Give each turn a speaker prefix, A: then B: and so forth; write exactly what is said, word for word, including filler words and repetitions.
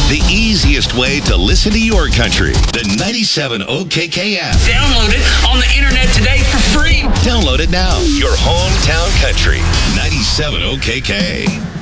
A: the easiest way to listen to your country. The ninety-seven O K K app.
B: Download it on the internet today for free.
A: Download it now. Your hometown country. ninety-seven O K K.